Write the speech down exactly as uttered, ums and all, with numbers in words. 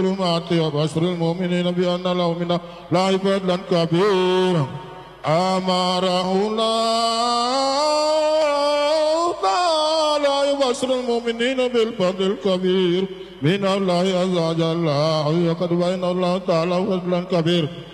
المعطي وبشر المؤمنين بأن لهم من الله فضلا كبيرا أمره الله تعالى يبشر المؤمنين بالفضل الكبير من الله عز وجل وقد بين الله تعالى فضلا كبير